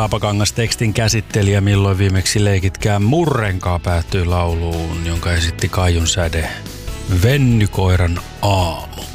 Raapakangas tekstin käsittelijä, milloin viimeksi leikitkään murrenkaa päättyy lauluun, jonka esitti Kaijun säde Vennykoiran aamu.